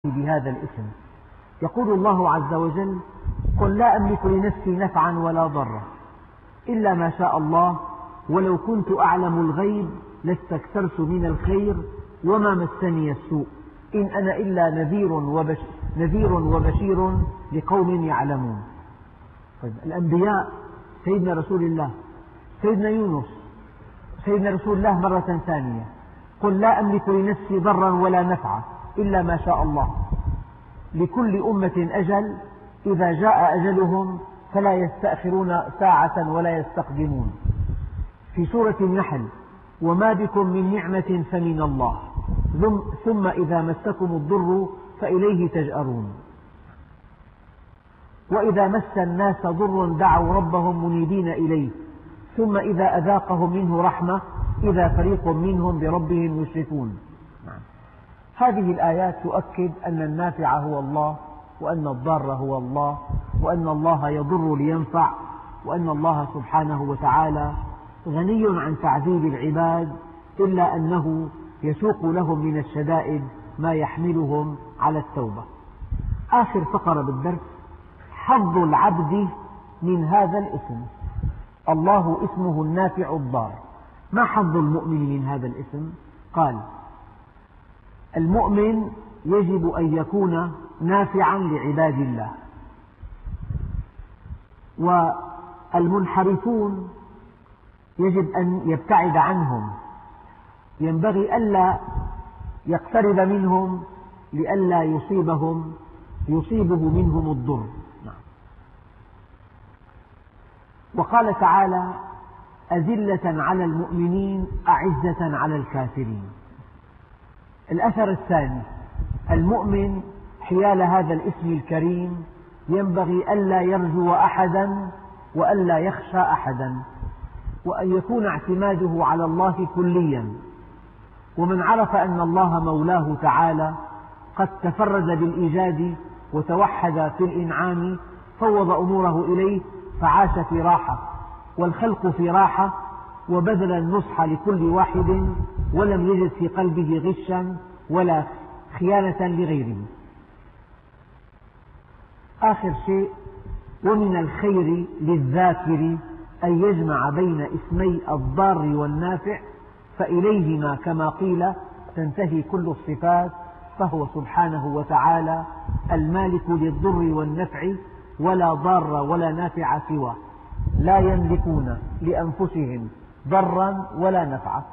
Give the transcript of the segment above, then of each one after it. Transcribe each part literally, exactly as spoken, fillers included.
بهذا الاسم. يقول الله عز وجل: قل لا أملك لنفسي نفعا ولا ضرا إلا ما شاء الله ولو كنت أعلم الغيب لاستكثرت من الخير وما مسني السوء إن أنا إلا نذير وبشير, نذير وبشير لقوم يعلمون. طيب، الأنبياء، سيدنا رسول الله، سيدنا يونس، سيدنا رسول الله مرة ثانية: قل لا أملك لنفسي ضرا ولا نفعا إلا ما شاء الله. لكل أمة أجل، إذا جاء أجلهم فلا يستأخرون ساعة ولا يستقدمون. في سورة النحل: وما بكم من نعمة فمن الله ثم إذا مسكم الضر فإليه تجأرون. وإذا مس الناس ضر دعوا ربهم منيبين إليه ثم إذا أذاقهم منه رحمة إذا فريق منهم بربهم يشركون. هذه الآيات تؤكد أن النافع هو الله، وأن الضار هو الله، وأن الله يضر لينفع، وأن الله سبحانه وتعالى غني عن تعذيب العباد، إلا أنه يسوق لهم من الشدائد ما يحملهم على التوبة. آخر فقرة بالدرس: حظ العبد من هذا الاسم. الله اسمه النافع الضار. ما حظ المؤمن من هذا الاسم؟ قال: المؤمن يجب أن يكون نافعا لعباد الله، والمنحرفون يجب أن يبتعد عنهم، ينبغي ألا يقترب منهم لئلا يصيبهم يصيبه منهم الضر. وقال تعالى: أذلة على المؤمنين أعزة على الكافرين. الأثر الثاني: المؤمن حيال هذا الاسم الكريم ينبغي ألا يرجو أحدا وألا يخشى أحدا، وأن يكون اعتماده على الله كليا. ومن عرف أن الله مولاه تعالى قد تفرد بالإيجاد وتوحد في الإنعام فوض أموره إليه فعاش في راحة، والخلق في راحة، وبذل النصح لكل واحد ولم يجد في قلبه غشا ولا خيانة لغيره. آخر شيء: ومن الخير للذاكر أن يجمع بين اسمي الضار والنافع فإليهما كما قيل تنتهي كل الصفات، فهو سبحانه وتعالى المالك للضر والنفع ولا ضار ولا نافع سواه، لا يملكون لأنفسهم ضرا ولا نفعا.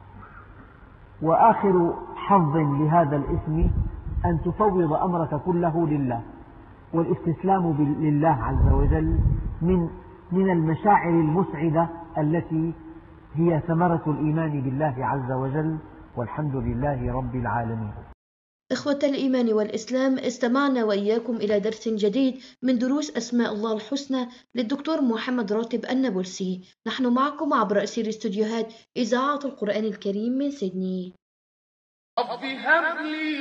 وآخر حظ لهذا الاسم أن تفوض أمرك كله لله، والاستسلام لله عز وجل من من المشاعر المسعدة التي هي ثمرة الإيمان بالله عز وجل، والحمد لله رب العالمين. إخوة الإيمان والإسلام، استمعنا وإياكم إلى درس جديد من دروس أسماء الله الحسنى للدكتور محمد راتب النابلسي. نحن معكم عبر أثير استوديوهات إذاعة القرآن الكريم من سيدني.